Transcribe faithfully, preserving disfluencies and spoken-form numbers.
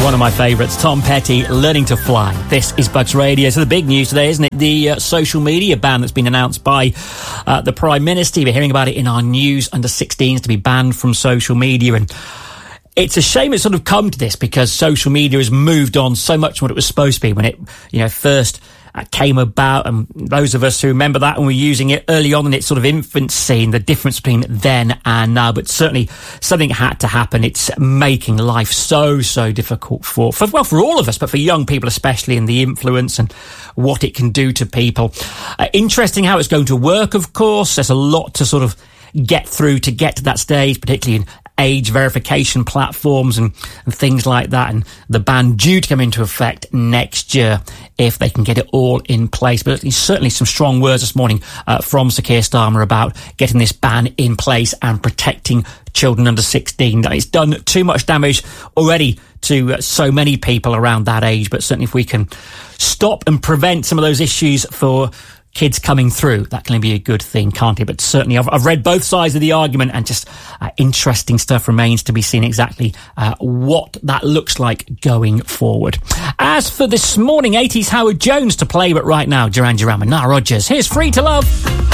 one of my favourites, Tom Petty, Learning to Fly. This is Bugs Radio. So the big news today, isn't it? The uh, social media ban that's been announced by uh, the Prime Minister. We're hearing about it in our news. Under sixteens to be banned from social media. And it's a shame it's sort of come to this, because social media has moved on so much from what it was supposed to be when it, you know, first uh, came about. And those of us who remember that and were using it early on in its sort of infancy, and the difference between then and now. But certainly something had to happen. It's making life so, so difficult for, for, well, for all of us, but for young people especially, and the influence and what it can do to people. Uh, interesting how it's going to work, of course. There's a lot to sort of get through to get to that stage, particularly in age verification platforms and, and things like that, and the ban due to come into effect next year if they can get it all in place. But certainly some strong words this morning uh, from Sir Keir Starmer about getting this ban in place and protecting children under sixteen. It's done too much damage already to uh, so many people around that age, but certainly if we can stop and prevent some of those issues for kids coming through, that can be a good thing, can't it? But certainly I've, I've read both sides of the argument, and just uh, interesting stuff remains to be seen exactly uh, what that looks like going forward. As for this morning, eighties Howard Jones to play, but right now Duran Duran and Nile Rodgers. Here's Free to Love.